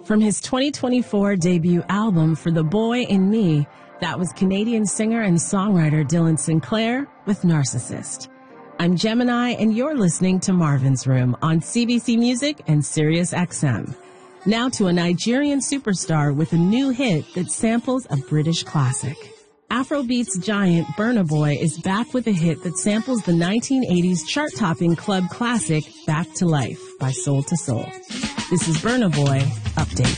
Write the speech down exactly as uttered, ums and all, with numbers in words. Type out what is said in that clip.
From his twenty twenty-four debut album, For the Boy in Me, that was Canadian singer and songwriter Dylan Sinclair with Narcissist. I'm Gemini, and you're listening to Marvin's Room on C B C Music and Sirius X M. Now to a Nigerian superstar with a new hit that samples a British classic. Afrobeats giant Burna Boy is back with a hit that samples the nineteen eighties chart-topping club classic Back to Life by Soul to Soul. This is Burna Boy,